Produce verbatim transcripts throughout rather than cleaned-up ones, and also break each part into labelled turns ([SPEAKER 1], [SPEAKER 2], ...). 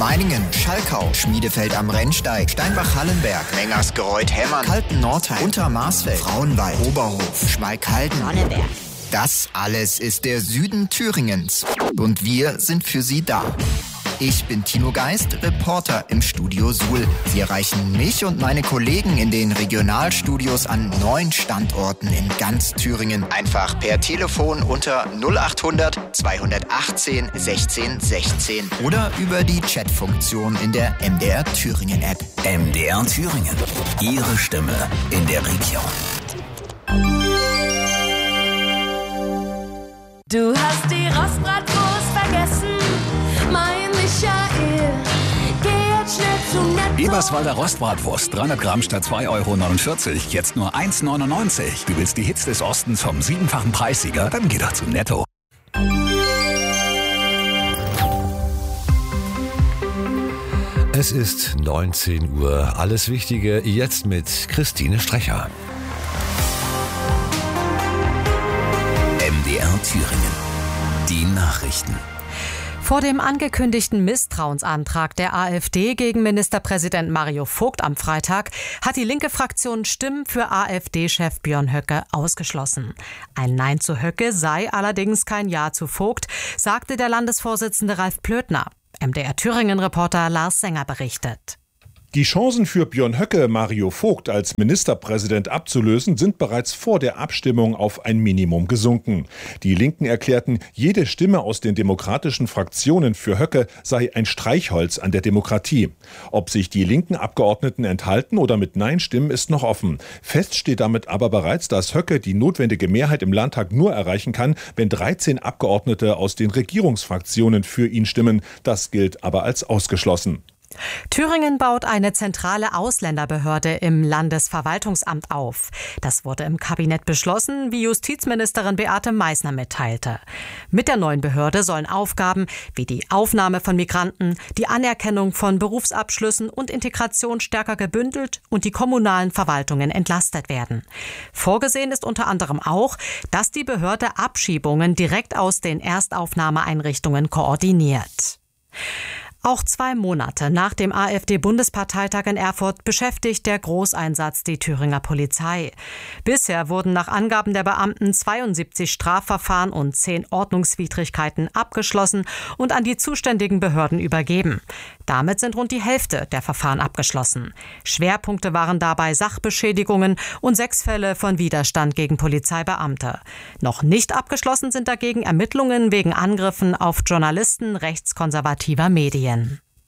[SPEAKER 1] Meiningen, Schalkau, Schmiedefeld am Rennsteig, Steinbach-Hallenberg, Mengersgereuth-Hemmern, Kalten-Nordheim, Untermarsfeld, Frauenwald, Oberhof, Schmalkalden, Sonneberg. Das alles ist der Süden Thüringens. Und wir sind für Sie da. Ich bin Tino Geist, Reporter im Studio Suhl. Sie erreichen mich und meine Kollegen in den Regionalstudios an neun Standorten in ganz Thüringen. Einfach per Telefon unter null achthundert zweihundertachtzehn sechzehn sechzehn oder über die Chatfunktion in der M D R Thüringen App.
[SPEAKER 2] M D R Thüringen. Ihre Stimme in der Region.
[SPEAKER 3] Du hast die Rostbratwurst vergessen, mein Michael. Geh jetzt schnell zum Netto.
[SPEAKER 4] Eberswalder Rostbratwurst, dreihundert Gramm statt zwei Euro neunundvierzig, jetzt nur eins neunundneunzig. Du willst die Hits des Ostens vom siebenfachen Preissieger? Dann geh doch zum Netto.
[SPEAKER 5] Es ist neunzehn Uhr. Alles Wichtige jetzt mit Christine Strecher.
[SPEAKER 2] M D R Thüringen. Die Nachrichten.
[SPEAKER 6] Vor dem angekündigten Misstrauensantrag der AfD gegen Ministerpräsident Mario Vogt am Freitag hat die linke Fraktion Stimmen für AfD-Chef Björn Höcke ausgeschlossen. Ein Nein zu Höcke sei allerdings kein Ja zu Vogt, sagte der Landesvorsitzende Ralf Plötner. M D R Thüringen-Reporter Lars Sänger berichtet.
[SPEAKER 7] Die Chancen für Björn Höcke, Mario Vogt als Ministerpräsident abzulösen, sind bereits vor der Abstimmung auf ein Minimum gesunken. Die Linken erklärten, jede Stimme aus den demokratischen Fraktionen für Höcke sei ein Streichholz an der Demokratie. Ob sich die linken Abgeordneten enthalten oder mit Nein stimmen, ist noch offen. Fest steht damit aber bereits, dass Höcke die notwendige Mehrheit im Landtag nur erreichen kann, wenn dreizehn Abgeordnete aus den Regierungsfraktionen für ihn stimmen. Das gilt aber als ausgeschlossen.
[SPEAKER 6] Thüringen baut eine zentrale Ausländerbehörde im Landesverwaltungsamt auf. Das wurde im Kabinett beschlossen, wie Justizministerin Beate Meißner mitteilte. Mit der neuen Behörde sollen Aufgaben wie die Aufnahme von Migranten, die Anerkennung von Berufsabschlüssen und Integration stärker gebündelt und die kommunalen Verwaltungen entlastet werden. Vorgesehen ist unter anderem auch, dass die Behörde Abschiebungen direkt aus den Erstaufnahmeeinrichtungen koordiniert. Auch zwei Monate nach dem AfD-Bundesparteitag in Erfurt beschäftigt der Großeinsatz die Thüringer Polizei. Bisher wurden nach Angaben der Beamten zweiundsiebzig Strafverfahren und zehn Ordnungswidrigkeiten abgeschlossen und an die zuständigen Behörden übergeben. Damit sind rund die Hälfte der Verfahren abgeschlossen. Schwerpunkte waren dabei Sachbeschädigungen und sechs Fälle von Widerstand gegen Polizeibeamte. Noch nicht abgeschlossen sind dagegen Ermittlungen wegen Angriffen auf Journalisten rechtskonservativer Medien.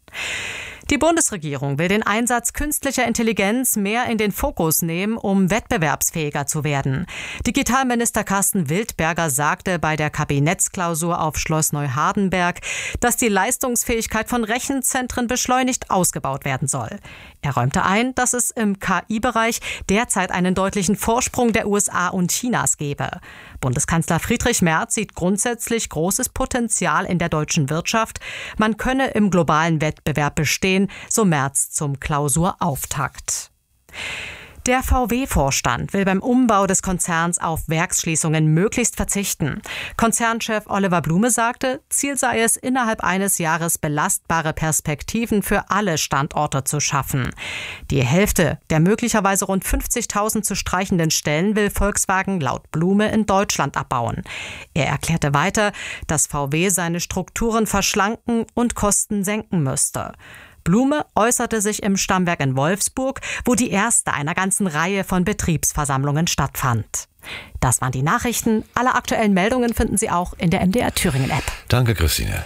[SPEAKER 6] Die Bundesregierung will den Einsatz künstlicher Intelligenz mehr in den Fokus nehmen, um wettbewerbsfähiger zu werden. Digitalminister Carsten Wildberger sagte bei der Kabinettsklausur auf Schloss Neuhardenberg, dass die Leistungsfähigkeit von Rechenzentren beschleunigt ausgebaut werden soll. Er räumte ein, dass es im K I-Bereich derzeit einen deutlichen Vorsprung der U S A und Chinas gebe. Bundeskanzler Friedrich Merz sieht grundsätzlich großes Potenzial in der deutschen Wirtschaft. Man könne im globalen Wettbewerb bestehen, so Merz zum Klausurauftakt. Der V W-Vorstand will beim Umbau des Konzerns auf Werksschließungen möglichst verzichten. Konzernchef Oliver Blume sagte, Ziel sei es, innerhalb eines Jahres belastbare Perspektiven für alle Standorte zu schaffen. Die Hälfte der möglicherweise rund fünfzigtausend zu streichenden Stellen will Volkswagen laut Blume in Deutschland abbauen. Er erklärte weiter, dass V W seine Strukturen verschlanken und Kosten senken müsste. Blume äußerte sich im Stammwerk in Wolfsburg, wo die erste einer ganzen Reihe von Betriebsversammlungen stattfand. Das waren die Nachrichten. Alle aktuellen Meldungen finden Sie auch in der M D R Thüringen App.
[SPEAKER 5] Danke, Christine.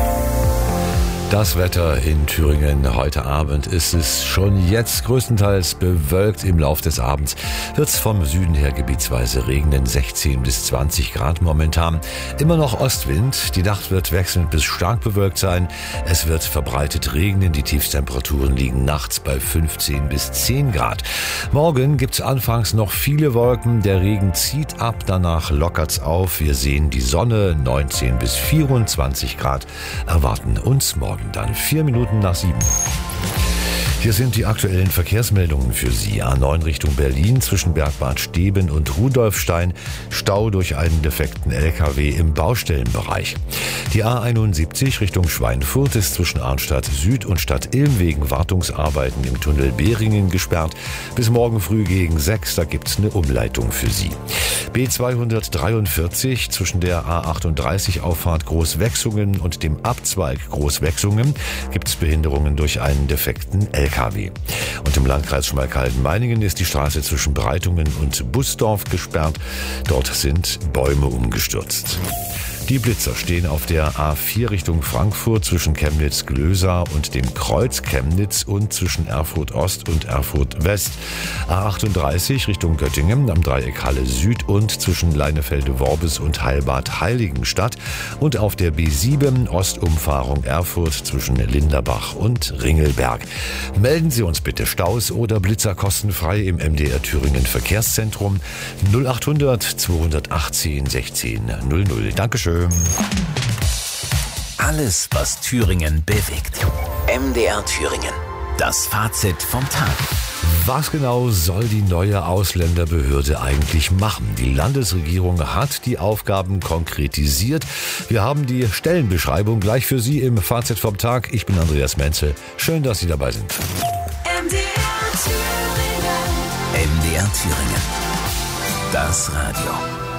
[SPEAKER 5] Das Wetter in Thüringen heute Abend ist es schon jetzt größtenteils bewölkt. Im Lauf des Abends wird es vom Süden her gebietsweise regnen, sechzehn bis zwanzig Grad momentan. Immer noch Ostwind, die Nacht wird wechselnd bis stark bewölkt sein. Es wird verbreitet regnen, die Tiefstemperaturen liegen nachts bei fünfzehn bis zehn Grad. Morgen gibt es anfangs noch viele Wolken, der Regen zieht ab, danach lockert's auf. Wir sehen die Sonne, neunzehn bis vierundzwanzig Grad erwarten uns morgen. Dann vier Minuten nach sieben. Hier sind die aktuellen Verkehrsmeldungen für Sie. A neun Richtung Berlin zwischen Bergbad Steben und Rudolfstein. Stau durch einen defekten L K W im Baustellenbereich. Die A einundsiebzig Richtung Schweinfurt ist zwischen Arnstadt Süd und Stadt Ilm wegen Wartungsarbeiten im Tunnel Behringen gesperrt. Bis morgen früh gegen sechs, da gibt's eine Umleitung für Sie. B zweihundertdreiundvierzig zwischen der A achtunddreißig Auffahrt Großwechsungen und dem Abzweig Großwechsungen gibt's Behinderungen durch einen defekten L K W. Und im Landkreis Schmalkalden-Meiningen ist die Straße zwischen Breitungen und Busdorf gesperrt. Dort sind Bäume umgestürzt. Die Blitzer stehen auf der A vier Richtung Frankfurt zwischen Chemnitz-Glösa und dem Kreuz Chemnitz und zwischen Erfurt Ost und Erfurt West. A achtunddreißig Richtung Göttingen am Dreieck Halle Süd und zwischen Leinefelde-Worbis und Heilbad-Heiligenstadt und auf der B sieben Ostumfahrung Erfurt zwischen Linderbach und Ringelberg. Melden Sie uns bitte Staus oder Blitzer kostenfrei im M D R Thüringen Verkehrszentrum null achthundert zweihundertachtzehn sechzehn null null. Dankeschön.
[SPEAKER 2] Alles, was Thüringen bewegt. M D R Thüringen. Das Fazit vom Tag.
[SPEAKER 5] Was genau soll die neue Ausländerbehörde eigentlich machen? Die Landesregierung hat die Aufgaben konkretisiert. Wir haben die Stellenbeschreibung gleich für Sie im Fazit vom Tag. Ich bin Andreas Menzel. Schön, dass Sie dabei sind.
[SPEAKER 3] M D R Thüringen.
[SPEAKER 2] M D R Thüringen. Das Radio.